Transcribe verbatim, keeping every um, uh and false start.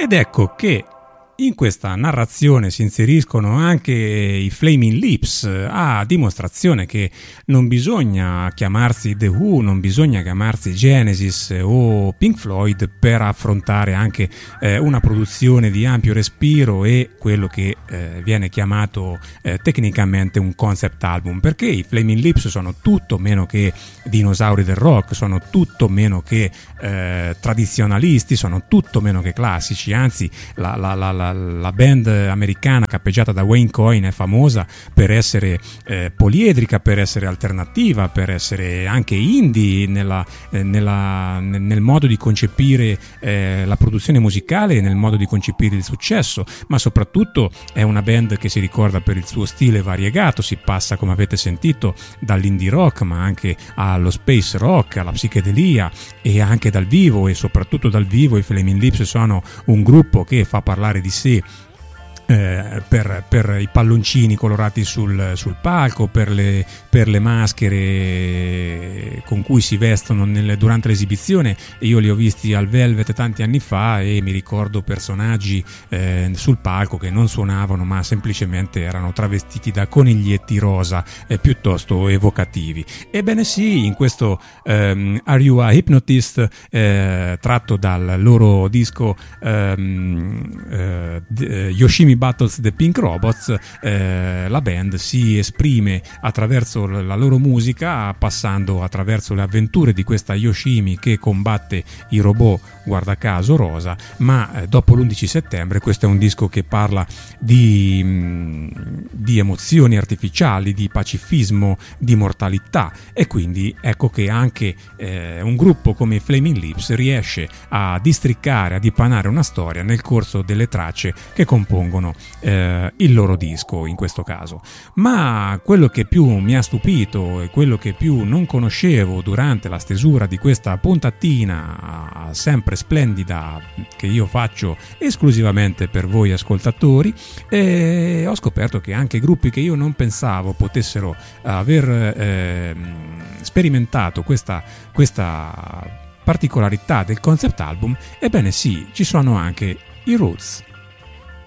Ed ecco che in questa narrazione si inseriscono anche i Flaming Lips, a dimostrazione che non bisogna chiamarsi The Who, non bisogna chiamarsi Genesis o Pink Floyd per affrontare anche eh, una produzione di ampio respiro e quello che eh, viene chiamato eh, tecnicamente un concept album, perché i Flaming Lips sono tutto meno che dinosauri del rock, sono tutto meno che eh, tradizionalisti, sono tutto meno che classici, anzi la, la, la, la La band americana cappeggiata da Wayne Coyne è famosa per essere eh, poliedrica, per essere alternativa, per essere anche indie nella, eh, nella, nel modo di concepire eh, la produzione musicale e nel modo di concepire il successo, ma soprattutto è una band che si ricorda per il suo stile variegato. Si passa, come avete sentito, dall'indie rock ma anche allo space rock, alla psichedelia, e anche dal vivo, e soprattutto dal vivo i Flaming Lips sono un gruppo che fa parlare di sé Eh, per, per i palloncini colorati sul, sul palco, per le, per le maschere con cui si vestono nel, durante l'esibizione. Io li ho visti al Velvet tanti anni fa e mi ricordo personaggi eh, sul palco che non suonavano ma semplicemente erano travestiti da coniglietti rosa eh, piuttosto evocativi. Ebbene sì, in questo ehm, Are You a Hypnotist, eh, tratto dal loro disco ehm, eh, Yoshimi Battles the Pink Robots, eh, la band si esprime attraverso la loro musica, passando attraverso le avventure di questa Yoshimi che combatte i robot, guarda caso rosa, ma eh, dopo l'undici settembre questo è un disco che parla di, mh, di emozioni artificiali, di pacifismo, di mortalità, e quindi ecco che anche eh, un gruppo come i Flaming Lips riesce a districcare, a dipanare una storia nel corso delle tracce che compongono Eh, il loro disco in questo caso. Ma quello che più mi ha stupito e quello che più non conoscevo durante la stesura di questa puntatina sempre splendida che io faccio esclusivamente per voi ascoltatori, eh, ho scoperto che anche gruppi che io non pensavo potessero aver eh, sperimentato questa, questa particolarità del concept album, ebbene sì, ci sono anche i Roots.